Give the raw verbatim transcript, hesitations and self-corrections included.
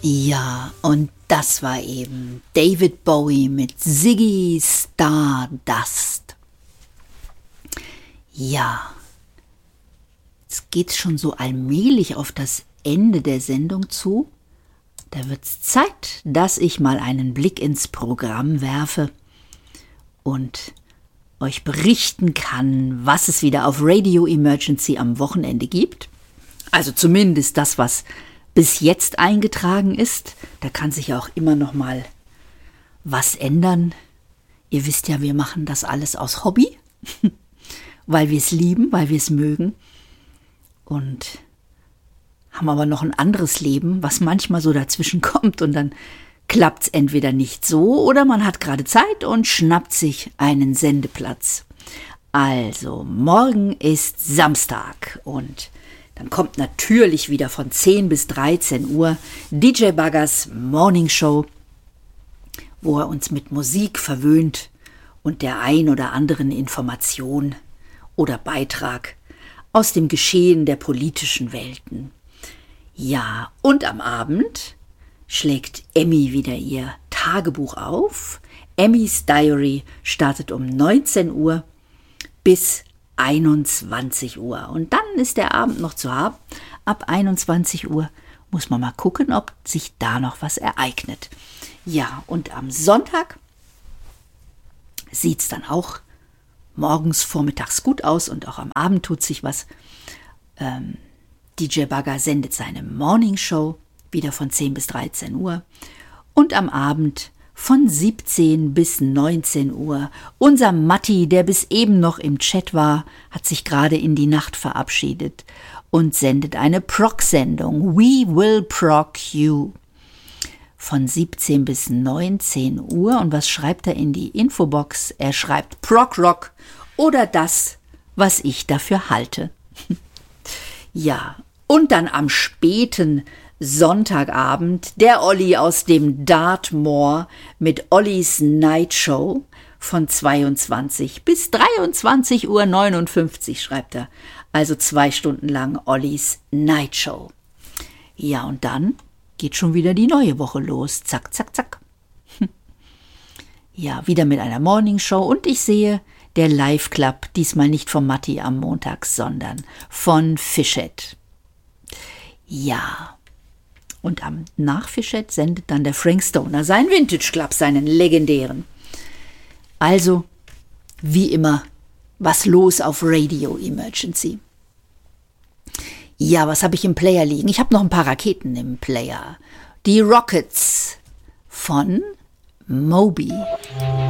Ja, und das war eben David Bowie mit Ziggy Stardust. Ja, jetzt geht's schon so allmählich auf das Ende der Sendung zu. Da wird's Zeit, dass ich mal einen Blick ins Programm werfe und euch berichten kann, was es wieder auf Radio Emergency am Wochenende gibt. Also zumindest das, was bis jetzt eingetragen ist. Da kann sich ja auch immer noch mal was ändern. Ihr wisst ja, wir machen das alles aus Hobby, weil wir es lieben, weil wir es mögen und haben aber noch ein anderes Leben, was manchmal so dazwischen kommt und dann klappt es entweder nicht so oder man hat gerade Zeit und schnappt sich einen Sendeplatz. Also, morgen ist Samstag und dann kommt natürlich wieder von zehn bis dreizehn Uhr D J Buggers Morning Show, wo er uns mit Musik verwöhnt und der ein oder anderen Information oder Beitrag aus dem Geschehen der politischen Welten. Ja, und am Abend schlägt Emmy wieder ihr Tagebuch auf. Emmys Diary startet um neunzehn Uhr bis einundzwanzig Uhr. Und dann ist der Abend noch zu haben. Ab einundzwanzig Uhr muss man mal gucken, ob sich da noch was ereignet. Ja, und am Sonntag sieht es dann auch morgens, vormittags gut aus und auch am Abend tut sich was. Ähm, D J Bugger sendet seine Morning Show wieder von zehn bis dreizehn Uhr und am Abend von siebzehn bis neunzehn Uhr. Unser Matti, der bis eben noch im Chat war, hat sich gerade in die Nacht verabschiedet und sendet eine Proc-Sendung. We will proc you. Von siebzehn bis neunzehn Uhr. Und was schreibt er in die Infobox? Er schreibt Proc Rock oder das, was ich dafür halte. Ja, und dann am späten Sonntagabend der Olli aus dem Dartmoor mit Ollis Night Show von zweiundzwanzig bis dreiundzwanzig Uhr neunundfünfzig, schreibt er. Also zwei Stunden lang Ollis Night Show. Ja, und dann geht schon wieder die neue Woche los. Zack, zack, zack. Ja, wieder mit einer Morning Show und ich sehe der Live Club, diesmal nicht von Matti am Montag, sondern von Fischet. Ja, und am nach Fischet sendet dann der Frank Stoner seinen Vintage Club, seinen legendären. Also, wie immer, was los auf Radio Emergency. Ja, was habe ich im Player liegen? Ich habe noch ein paar Raketen im Player. Die Rockets von Moby.